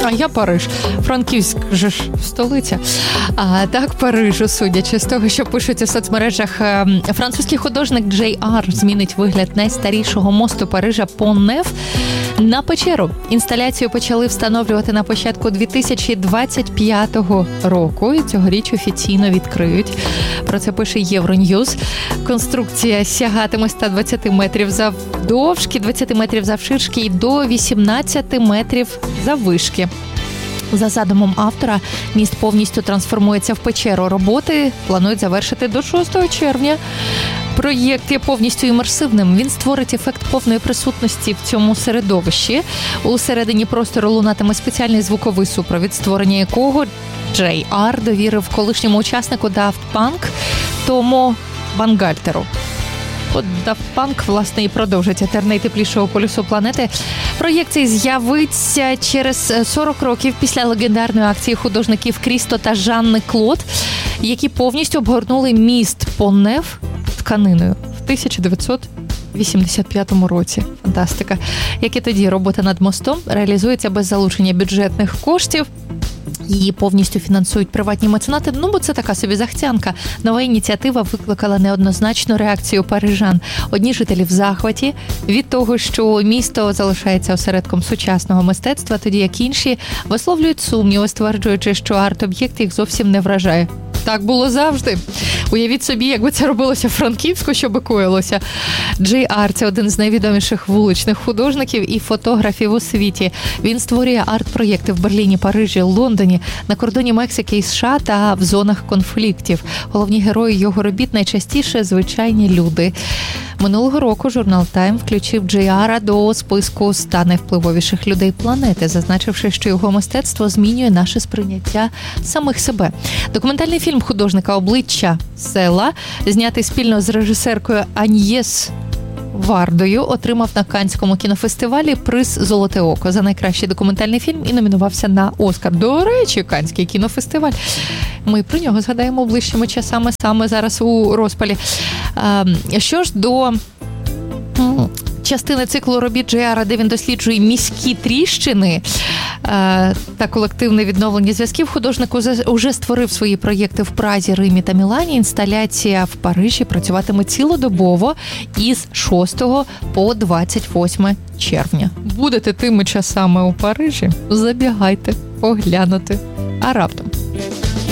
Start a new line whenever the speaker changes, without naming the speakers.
А я Париж. Франківськ же ж столиця. А так Парижу, судячи з того, що пишуть у соцмережах, французький художник Джей Ар змінить вигляд найстарішого мосту Парижа Пон-Неф на печеру. Інсталяцію почали встановлювати на початку 2025 року і цьогоріч офіційно відкриють. Про це пише Євроньюз. Конструкція сягатиме 120 метрів завдовжки, 20 метрів завширшки і до 18 метрів заввишки. За задумом автора, міст повністю трансформується в печеру. Роботи планують завершити до 6 червня. Проєкт є повністю імерсивним. Він створить ефект повної присутності в цьому середовищі. У середині простору лунатиме спеціальний звуковий супровід, створення якого Джей Ар довірив колишньому учаснику Daft Punk Томо Бангальтеру. От Daft Punk, власне, і продовжить етер найтеплішого полюсу планети. Проєкт цей з'явиться через 40 років після легендарної акції художників Крісто та Жанни Клод, які повністю обгорнули міст Пон-Неф тканиною в 1985 році. Фантастика. Як і тоді, робота над мостом реалізується без залучення бюджетних коштів. Її повністю фінансують приватні меценати, бо це така собі захцянка. Нова ініціатива викликала неоднозначну реакцію парижан. Одні жителі в захваті від того, що місто залишається осередком сучасного мистецтва, тоді як інші висловлюють сумніви, стверджуючи, що арт-об'єкт їх зовсім не вражає. Так було завжди. Уявіть собі, якби це робилося в Франківську, що би коїлося. Джей Ар – це один з найвідоміших вуличних художників і фотографів у світі. Він створює арт-проєкти в Берліні, Парижі, Лондоні, на кордоні Мексики і США та в зонах конфліктів. Головні герої його робіт найчастіше – звичайні люди. Минулого року журнал Time включив Джей Ара до списку 100 найвпливовіших людей планети, зазначивши, що його мистецтво змінює наше сприйняття самих себе. Документальний фільм художника «Обличчя села», знятий спільно з режисеркою Аньєс Вардою, отримав на Каннському кінофестивалі приз «Золоте око» за найкращий документальний фільм і номінувався на Оскар. До речі, Каннський кінофестиваль. Ми про нього згадаємо ближчими часами, саме зараз у розпалі. Що ж до частини циклу робіт Джей Ара, де він досліджує міські тріщини та колективне відновлення зв'язків, художник уже створив свої проєкти в Празі, Римі та Мілані. Інсталяція в Парижі працюватиме цілодобово із 6 по 28 червня. Будете тими часами у Парижі? Забігайте, поглянути. А раптом.